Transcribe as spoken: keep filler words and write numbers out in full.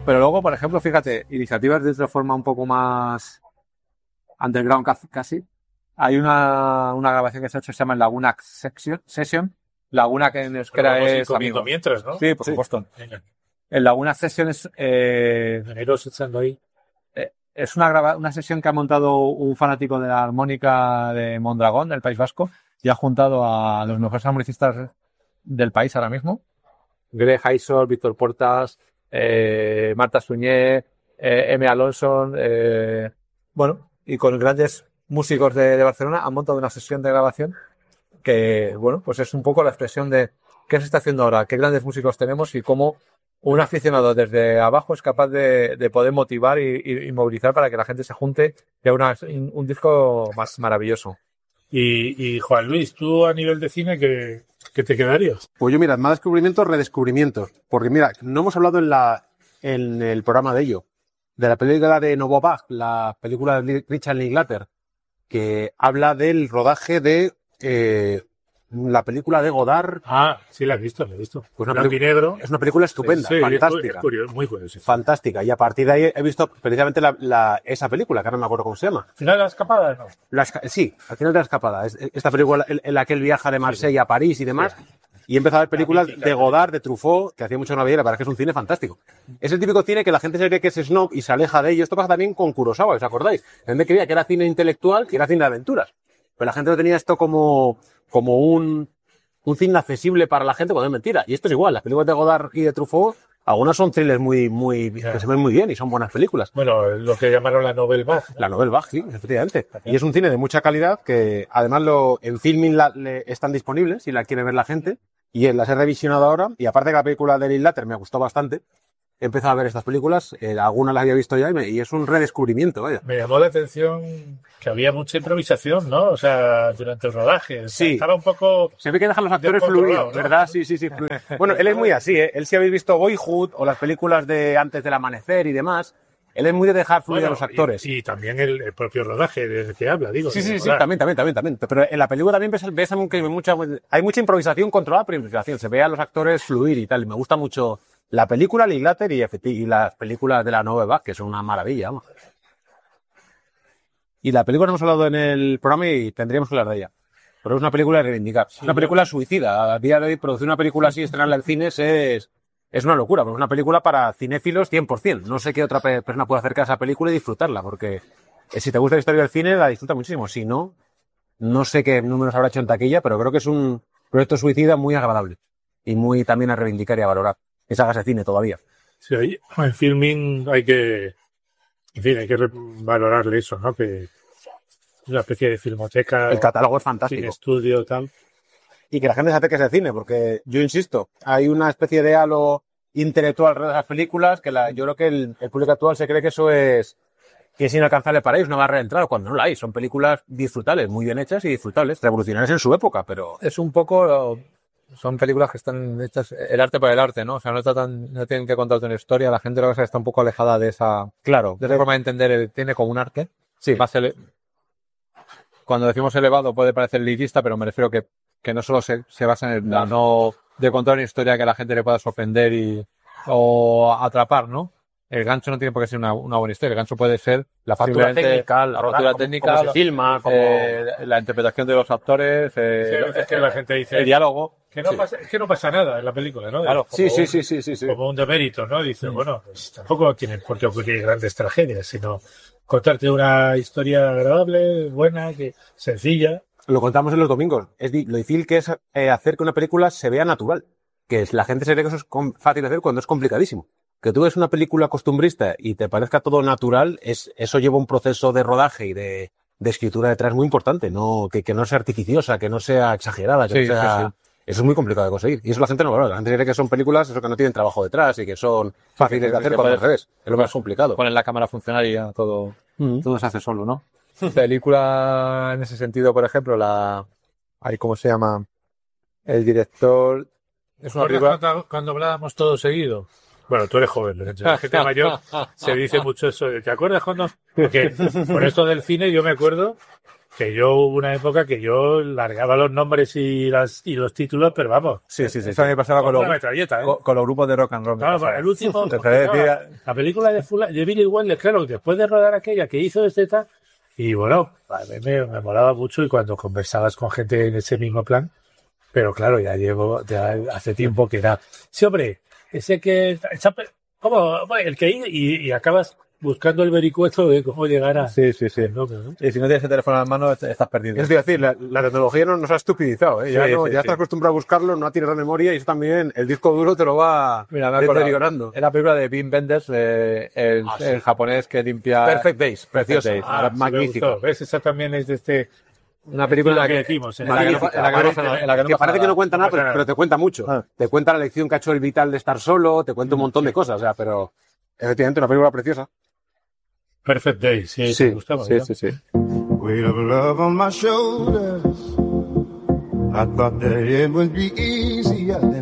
pero luego, por ejemplo, fíjate, iniciativas de otra forma un poco más underground casi. Hay una, una grabación que se ha hecho que se llama Laguna Section, Session. Laguna, que en euskera es amigo. Mientras, ¿no? Sí, por sí. supuesto. Venga. El Laguna Session es... Eh, echando ahí. Eh, es una, grava- una sesión que ha montado un fanático de la armónica de Mondragón, del País Vasco, y ha juntado a los mejores armonicistas del país ahora mismo. Greg Haisor, Víctor Portas, eh, Marta Suñé, eh, M. Alonso, eh, bueno, y con grandes músicos de, de Barcelona han montado una sesión de grabación que, bueno, pues es un poco la expresión de qué se está haciendo ahora, qué grandes músicos tenemos y cómo un aficionado desde abajo es capaz de, de poder motivar y, y, y movilizar para que la gente se junte y haga una, un, un disco más maravilloso. Y, y Juan Luis, tú a nivel de cine, ¿qué, qué te quedarías? Pues yo, mira, más descubrimientos, redescubrimientos. Porque mira, no hemos hablado en la en el programa de ello. De la película de Novo Bach, la película de Richard Linklater, que habla del rodaje de eh, la película de Godard. Ah, sí, la he visto, la he visto. Pues una Blanco y negro. Es una película estupenda, sí, sí, fantástica. Es curioso, muy curioso. Fantástica. Y a partir de ahí he visto precisamente la, la, esa película, que ahora no me acuerdo cómo se llama. ¿Final de la escapada? No. La, sí, al final de la escapada. Es, esta película en, en la que él viaja de Marsella sí, sí. a París y demás. Sí. Y he empezado a ver películas de Godard, de Truffaut, que hacía mucho que no veía, la verdad es que es un cine fantástico. Es el típico cine que la gente se cree que es snob y se aleja de ello. Esto pasa también con Kurosawa, ¿os acordáis? La gente creía que era cine intelectual, que era cine de aventuras. Pero la gente no tenía esto como, como un... un cine accesible para la gente cuando es mentira. Y esto es igual. Las películas de Godard y de Truffaut, algunas son thrillers muy, muy, yeah. que se ven muy bien y son buenas películas. Bueno, lo que llamaron la Nouvelle Vague. La Nouvelle Vague, sí, efectivamente. Y es un cine de mucha calidad que además lo, en Filmin la, le, están disponibles si la quiere ver la gente. Y las he revisionado ahora. Y aparte que la película de Linklater me gustó bastante, he empezado a ver estas películas. Eh, algunas las había visto ya y, me, y es un redescubrimiento, vaya. Me llamó la atención que había mucha improvisación, ¿no? O sea, durante el rodaje. Sí. Estaba un poco... Se ve que dejan los actores fluir, ¿no? ¿Verdad? Sí, sí, sí. Fluir. Bueno, él es muy así, ¿eh? Él si habéis visto Boyhood o las películas de Antes del Amanecer y demás, él es muy de dejar fluir bueno, a los actores. Y, y también el, el propio rodaje desde que habla, digo. Sí, sí, sí, también, también, también, también. Pero en la película también ves, ves que hay mucha, hay mucha improvisación controlada por improvisación. Se ve a los actores fluir y tal. Y me gusta mucho la película, Linklater y, y las películas de la Nouvelle Vague, que son una maravilla, vamos. Y la película no hemos hablado en el programa y tendríamos que hablar de ella. Pero es una película de reivindicar. Sí, una película suicida. A día de hoy producir una película así y estrenarla en cines es, es una locura. Pero es una película para cinéfilos cien por ciento. No sé qué otra persona puede acercar a esa película y disfrutarla. Porque si te gusta la historia del cine, la disfruta muchísimo. Si no, no sé qué números habrá hecho en taquilla, pero creo que es un proyecto suicida muy agradable. Y muy también a reivindicar y a valorar. Esa haga ese cine todavía. Sí, ahí, en Filmin hay que... En fin, hay que valorarle eso, ¿no? Que es una especie de filmoteca. El catálogo es fantástico. Sin estudio, tal. Y que la gente se acerque a ese cine, porque yo insisto, hay una especie de halo intelectual alrededor de las películas que la, yo creo que el, el público actual se cree que eso es que es inalcanzable para ellos, una barrera de entrada, cuando no la hay. Son películas disfrutables, muy bien hechas y disfrutables, revolucionarias en su época, pero... Es un poco... Son películas que están hechas el arte por el arte, ¿no? O sea, no tratan, no tienen que contarte una historia. La gente lo que está un poco alejada de esa, claro, de esa forma de entender el cine como un arte. Sí. Más ele... Cuando decimos elevado puede parecer elitista, pero me refiero que, que no solo se, se basa en el plan, no de contar una historia que a la gente le pueda sorprender y, o atrapar, ¿no? El gancho no tiene por qué ser una, una buena historia. El gancho puede ser la factura técnica, la factura técnica, cómo se filma, como... eh, la interpretación de los actores, eh, sí, es que la gente dice el diálogo. Que no sí. pasa, es que no pasa nada en la película, ¿no? Claro, sí, sí, un, sí, sí, sí, sí. Como un demérito, ¿no? Dice, mm. bueno, pues tampoco tienen por qué ocurrir grandes tragedias, sino contarte una historia agradable, buena, que sencilla. Lo contamos en los domingos. Es lo difícil que es eh, hacer que una película se vea natural. Que es, la gente se cree que eso es fácil de hacer cuando es complicadísimo. Que tú ves una película costumbrista y te parezca todo natural, es, eso lleva un proceso de rodaje y de, de escritura detrás muy importante, no, que, que no sea artificiosa, que no sea exagerada, que sí, no sea... Sí, sí. Eso es muy complicado de conseguir. Y eso la gente no lo valora. La gente cree que son películas eso que no tienen trabajo detrás y que son fáciles sí, de hacer cuando al revés. Es lo más complicado. Poner la cámara a funcionar y ya todo, mm. todo se hace solo, ¿no? Película en ese sentido, por ejemplo, la... Ahí, ¿cómo se llama? El director... Es una película... Cuando, cuando hablábamos todo seguido. Bueno, tú eres joven, la gente mayor se dice mucho eso. ¿Te acuerdas cuando...? Porque por esto del cine yo me acuerdo que yo hubo una época que yo largaba los nombres y las y los títulos, pero vamos. Sí, sí, sí. Eso me pasaba con, Con los, una metralleta, ¿eh? con, con los grupos de rock and roll. me Claro, pasaba. el último. Te claro, decía- la película de, Fula- de Billy Wilder, claro, después de rodar aquella que hizo de Z, y bueno, a mí me, me molaba mucho y cuando conversabas con gente en ese mismo plan, pero claro, ya llevo, ya hace tiempo que era. Sí, hombre, ese que. Esa, ¿cómo? Bueno, el que y, y acabas buscando el vericueto de cómo llegar a. Sí, sí, sí. No, no. Y si no tienes el teléfono en la mano, est- estás perdido. Eso te iba a decir, la, la tecnología no- nos ha estupidizado, ¿eh? Ya, Sí, no- sí, ya sí. estás acostumbrado a buscarlo, no tienes la memoria y eso también, el disco duro te lo va Mira, me he acordado. deteriorando. Es la película de Wim Wenders, eh, el, Ah, sí. el japonés que limpia... Perfect Days, preciosa, Days. Ah, sí, me magnífica. gustó. ¿Ves? Esa también es de este. Una película en la que que, decimos, en ¿eh? la que no, Magnífica. en la que no pasa nada, en la que no que pasa parece que nada. no cuenta No nada, pasa pero, nada. pero te cuenta mucho. Ah. Te cuenta la lección que ha hecho el Vital de estar solo, te cuenta un montón de cosas, o sea, pero efectivamente una película preciosa. Perfect Day, sí, Sí, te gustaba, sí, ¿no? sí, sí. Weight of love on my shoulders. I thought that it would be easier than